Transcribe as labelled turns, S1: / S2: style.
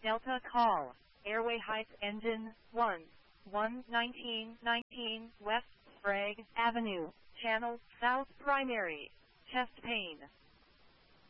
S1: Delta call. Airway height engine 1. 11919 West Sprague Avenue. Channel South primary. Chest pain.